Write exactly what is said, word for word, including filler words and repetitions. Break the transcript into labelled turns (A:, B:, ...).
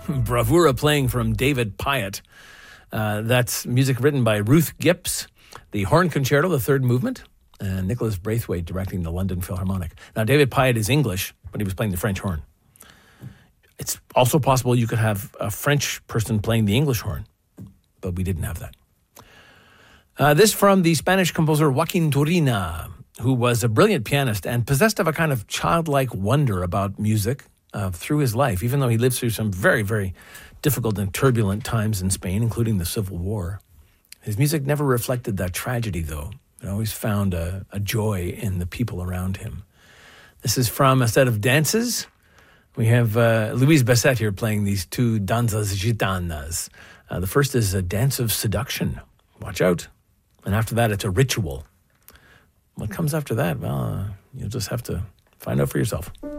A: Bravura playing from David Pyatt. Uh, that's music written by Ruth Gipps. The Horn Concerto, the third movement, and Nicholas Braithwaite directing the London Philharmonic. Now, David Pyatt is English, but he was playing the French horn. It's also possible you could have a French person playing the English horn, but we didn't have that. Uh, this from the Spanish composer Joaquin Turina, who was a brilliant pianist and possessed of a kind of childlike wonder about music uh, through his life, even though he lived through some very, very difficult and turbulent times in Spain, including the Civil War. His music never reflected that tragedy, though. It always found a, a joy in the people around him. This is from a set of dances. We have uh, Louise Basset here playing these two danzas gitanas. Uh, the first is a dance of seduction. Watch out. And after that, it's a ritual. What comes after that? Well, uh, you'll just have to find out for yourself.